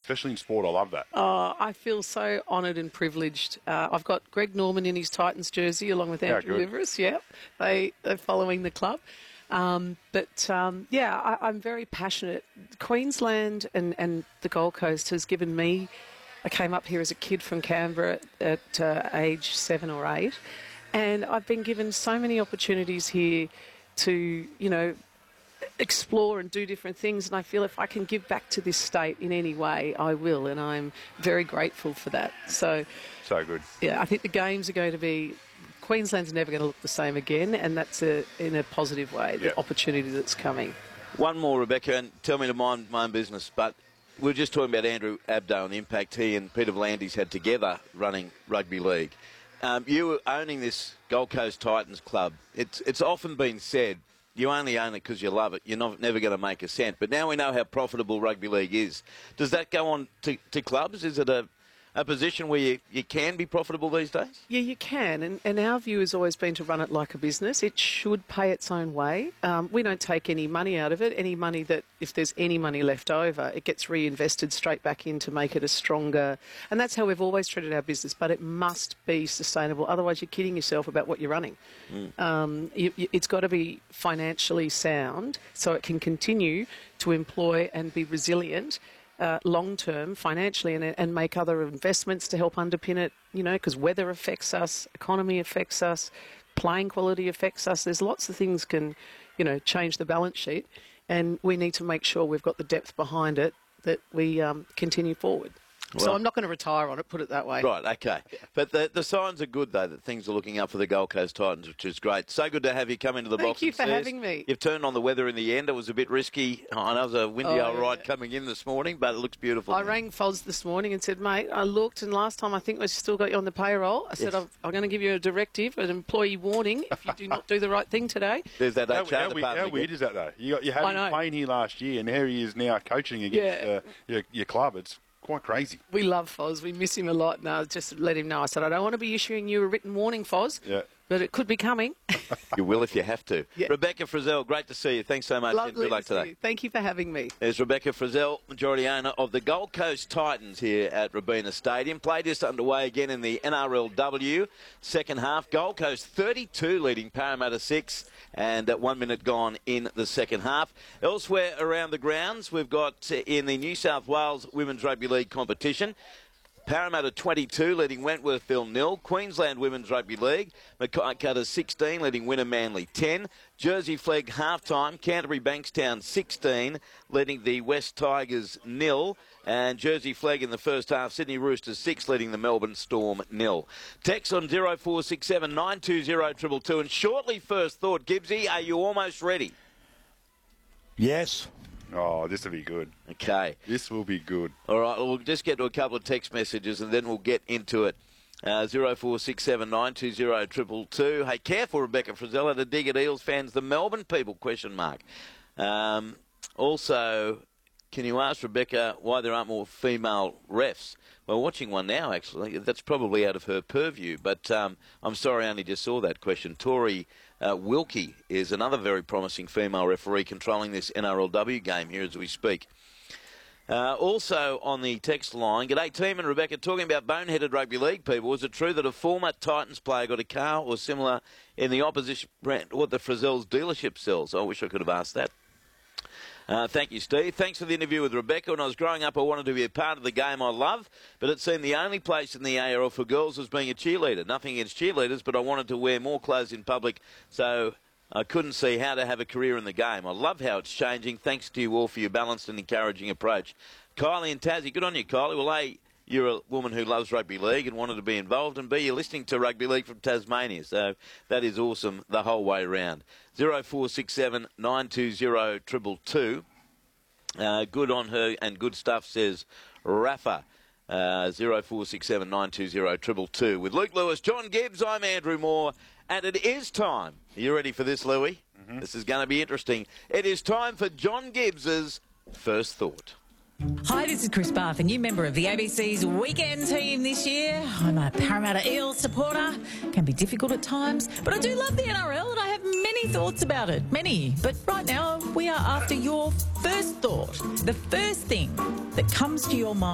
especially in sport. I love that. I feel so honoured and privileged. I've got Greg Norman in his Titans jersey along with Andrew Liveris. Yeah, they're following the club. I'm very passionate. Queensland and the Gold Coast has given me... I came up here as a kid from Canberra at age 7 or 8, and I've been given so many opportunities here to, explore and do different things, and I feel if I can give back to this state in any way, I will, and I'm very grateful for that. So good. Yeah, I think the games are going to be... Queensland's never going to look the same again, and that's in a positive way, the opportunity that's coming. One more, Rebecca, and tell me to mind my own business, but we were just talking about Andrew Abdo and the impact he and Peter V'landys had together running rugby league. You owning this Gold Coast Titans club, it's often been said you only own it because you love it. You're never going to make a cent. But now we know how profitable rugby league is. Does that go on to clubs? Is it a position where you can be profitable these days? Yeah, you can. And our view has always been to run it like a business. It should pay its own way. We don't take any money out of it. Any money that, if there's any money left over, it gets reinvested straight back in to make it a stronger... And that's how we've always treated our business, but it must be sustainable. Otherwise, you're kidding yourself about what you're running. It's got to be financially sound so it can continue to employ and be resilient long-term financially and make other investments to help underpin it, because weather affects us, economy affects us, playing quality affects us. There's lots of things can, change the balance sheet, and we need to make sure we've got the depth behind it that we continue forward. Well, so I'm not going to retire on it, put it that way. Right, okay. Yeah. But the signs are good, though, that things are looking up for the Gold Coast Titans, which is great. So good to have you come into the box. Thank you for having me. You've turned on the weather in the end. It was a bit risky. I know it was a windy old ride coming in this morning, but it looks beautiful. I rang Foz this morning and said, mate, I looked, and last time I think we still got you on the payroll. I said, I'm going to give you a directive, an employee warning, if you do not do the right thing today. There's that HR department. How weird is that, though? You had him playing here last year, and here he is now coaching against your club. It's quite crazy. We love Foz. We miss him a lot. And I just let him know. I said, I don't want to be issuing you a written warning, Foz, but it could be coming. You will if you have to. Yeah. Rebecca Frizzell, great to see you. Thanks so much. Lovely Good luck to see today. you. Thank you for having me. There's Rebecca Frizzell, majority owner of the Gold Coast Titans here at Robina Stadium. Play just underway again in the NRLW second half. Gold Coast 32 leading Parramatta 6. And 1 minute gone in the second half. Elsewhere around the grounds, we've got in the New South Wales Women's Rugby League competition, Parramatta 22 leading Wentworthville 0. Queensland Women's Rugby League, Mackay Cutters 16 leading Winner Manly 10. Jersey Flegg half-time, Canterbury Bankstown 16 leading the West Tigers 0. And Jersey Flegg in the first half, Sydney Roosters 6 leading the Melbourne Storm 0. Text on 0467 920 222. And shortly, first thought, Gibbsy, are you almost ready? Yes. Oh, this will be good. Okay. This will be good. All right, we'll just get to a couple of text messages and then we'll get into it. 0467 920 222. Hey, careful, Rebecca Frizzell, had a dig at Eels fans, the Melbourne people, ? Also, can you ask Rebecca why there aren't more female refs? We're watching one now, actually. That's probably out of her purview, but I'm sorry I only just saw that question. Tori Wilkie is another very promising female referee controlling this NRLW game here as we speak. Also on the text line, g'day team and Rebecca, talking about boneheaded rugby league people, is it true that a former Titans player got a car or similar in the opposition brand, what the Frizzell's dealership sells? I wish I could have asked that. Thank you, Steve. Thanks for the interview with Rebecca. When I was growing up, I wanted to be a part of the game I love, but it seemed the only place in the ARL for girls was being a cheerleader. Nothing against cheerleaders, but I wanted to wear more clothes in public, so I couldn't see how to have a career in the game. I love how it's changing. Thanks to you all for your balanced and encouraging approach. Kylie and Tassie, good on you, Kylie. Well, A, you're a woman who loves rugby league and wanted to be involved, and B, you're listening to rugby league from Tasmania, so that is awesome the whole way round. 0467 920 222. Good on her and good stuff, says Rafa. 0467 920 222. With Luke Lewis, John Gibbs, I'm Andrew Moore, and it is time. Are you ready for this, Louis? Mm-hmm. This is going to be interesting. It is time for John Gibbs's First Thought. Hi, this is Chris Barth, a new member of the ABC's weekend team this year. I'm a Parramatta Eels supporter. Can be difficult at times, but I do love the NRL and I have many thoughts about it. Many. But right now, we are after your first thought. The first thing that comes to your mind.